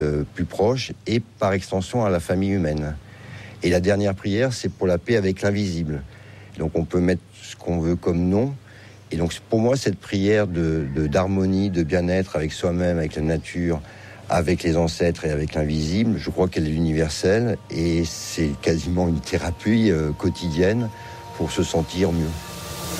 plus proche et par extension à la famille humaine. Et la dernière prière, c'est pour la paix avec l'invisible. Donc on peut mettre ce qu'on veut comme nom. Et donc pour moi, cette prière d'harmonie, de bien-être avec soi-même, avec la nature, avec les ancêtres et avec l'invisible, je crois qu'elle est universelle et c'est quasiment une thérapie quotidienne pour se sentir mieux.